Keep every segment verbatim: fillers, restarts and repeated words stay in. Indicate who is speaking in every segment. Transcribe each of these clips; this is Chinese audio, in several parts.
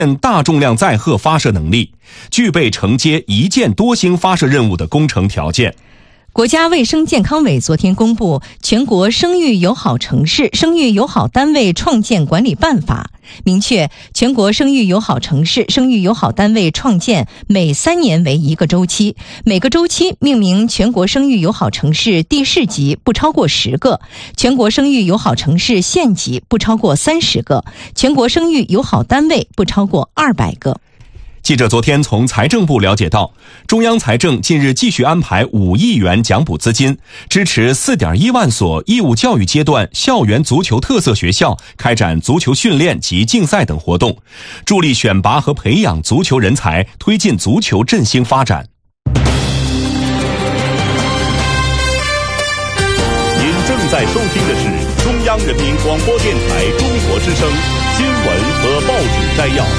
Speaker 1: 大重量载荷发射能力，具备承接一箭多星发射任务的工程条件。
Speaker 2: 国家卫生健康委昨天公布《全国生育友好城市、生育友好单位创建管理办法》，明确全国生育友好城市、生育友好单位创建每三年为一个周期，每个周期命名全国生育友好城市地市级不超过十个，全国生育友好城市县级不超过三十个，全国生育友好单位不超过二百个。
Speaker 1: 记者昨天从财政部了解到，中央财政近日继续安排五亿元奖补资金，支持 四点一万所义务教育阶段校园足球特色学校开展足球训练及竞赛等活动，助力选拔和培养足球人才，推进足球振兴发展。
Speaker 3: 您正在收听的是中央人民广播电台中国之声新闻和报纸摘要。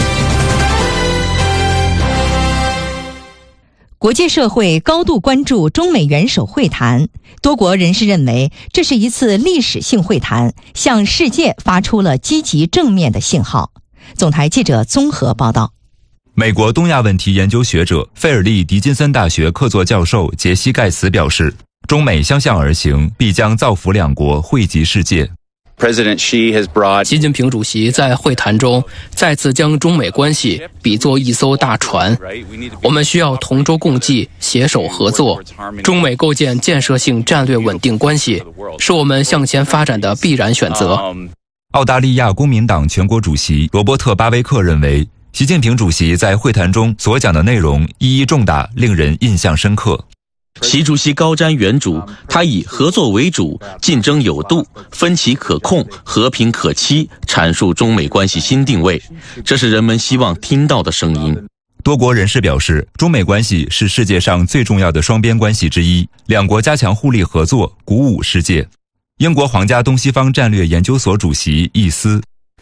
Speaker 2: 国际社会高度关注中美元首会谈，多国人士认为这是一次历史性会谈，向世界发出了积极正面的信号。总台记者综合报道。
Speaker 4: 美国东亚问题研究学者、费尔利·狄金森大学客座教授杰西·盖茨表示，中美相向而行，必将造福两国，惠及世界。
Speaker 5: 习近平主席在会谈中再次将中美关系比作一艘大船，我们需要同舟共济，携手合作。中美构建建设性战略稳定关系，是我们向前发展的必然选择。
Speaker 4: 澳大利亚公民党全国主席罗伯特·巴威克认为，习近平主席在会谈中所讲的内容意义重大，令人印象深刻。
Speaker 6: 习主席高瞻远瞩，他以合作为主、竞争有度、分歧可控、和平可期阐述中美关系新定位，这是人们希望听到的声音。
Speaker 4: 多国人士表示，中美关系是世界上最重要的双边关系之一，两国加强互利合作，鼓舞世界。英国皇家东西方战略研究所主席易斯，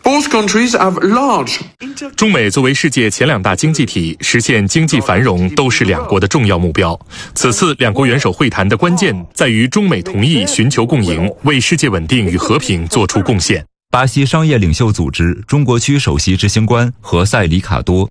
Speaker 7: 中美作为世界前两大经济体，实现经济繁荣都是两国的重要目标。此次两国元首会谈的关键在于中美同意寻求共赢，为世界稳定与和平做出贡献。
Speaker 4: 巴西商业领袖组织中国区首席执行官何塞里卡多，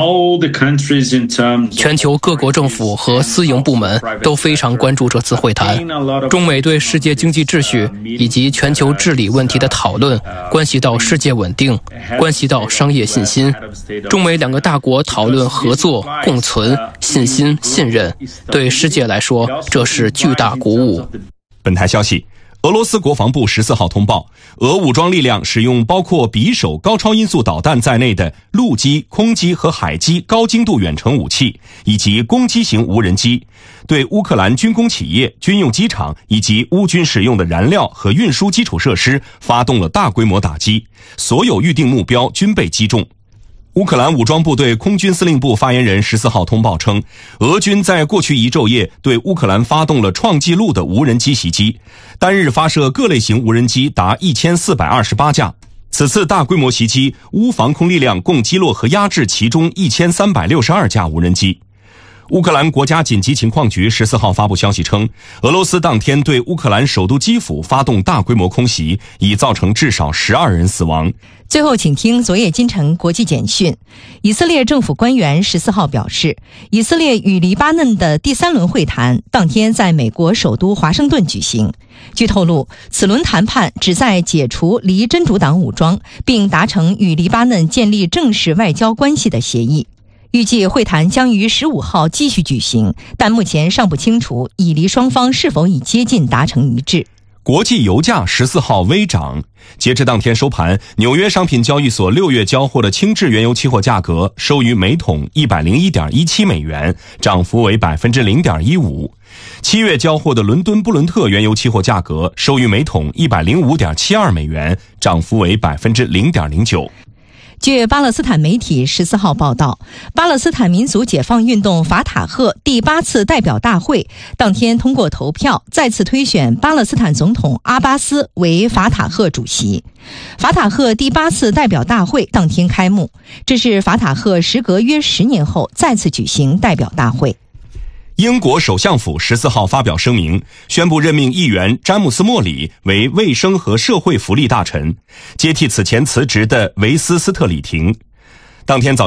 Speaker 5: 全球各国政府和私营部门都非常关注这次会谈。中美对世界经济秩序以及全球治理问题的讨论，关系到世界稳定，关系到商业信心。中美两个大国讨论合作、共存、信心、信任，对世界来说，这是巨大鼓舞。
Speaker 1: 本台消息，俄罗斯国防部十四号通报，俄武装力量使用包括匕首高超音速导弹在内的陆基、空基和海基高精度远程武器，以及攻击型无人机，对乌克兰军工企业、军用机场以及乌军使用的燃料和运输基础设施发动了大规模打击，所有预定目标均被击中。乌克兰武装部队空军司令部发言人十四号通报称，俄军在过去一昼夜对乌克兰发动了创纪录的无人机袭击，单日发射各类型无人机达一千四百二十八架。此次大规模袭击，乌防空力量共击落和压制其中一千三百六十二架无人机。乌克兰国家紧急情况局十四号发布消息称，俄罗斯当天对乌克兰首都基辅发动大规模空袭，已造成至少十二人死亡。
Speaker 2: 最后请听昨夜今晨国际简讯。以色列政府官员十四号表示，以色列与黎巴嫩的第三轮会谈当天在美国首都华盛顿举行。据透露，此轮谈判旨在解除黎真主党武装，并达成与黎巴嫩建立正式外交关系的协议。预计会谈将于十五号继续举行，但目前尚不清楚以黎双方是否已接近达成一致。
Speaker 1: 国际油价十四号微涨，截至当天收盘，纽约商品交易所六月交货的轻质原油期货价格收于每桶一百零一点一七美元，涨幅为百分之零点一五。七月交货的伦敦布伦特原油期货价格收于每桶一百零五点七二美元，涨幅为百分之零点零九。
Speaker 2: 据巴勒斯坦媒体十四号报道，巴勒斯坦民族解放运动法塔赫第八次代表大会当天通过投票，再次推选巴勒斯坦总统阿巴斯为法塔赫主席。法塔赫第八次代表大会当天开幕，这是法塔赫时隔约十年后再次举行代表大会。
Speaker 1: 英国首相府十四号发表声明，宣布任命议员詹姆斯·莫里为卫生和社会福利大臣，接替此前辞职的维斯斯特里廷。 当天早